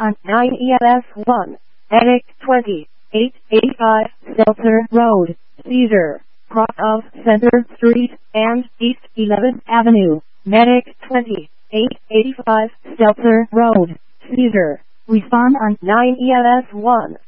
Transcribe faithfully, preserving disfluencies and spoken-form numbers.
on nine E L S one, Medic twenty, eight eighty-five, Seltzer Road, Cedar, cross of Center Street and East eleventh Avenue. Medic twenty, eight eighty-five, Seltzer Road, Cedar. Respond on nine E L S one.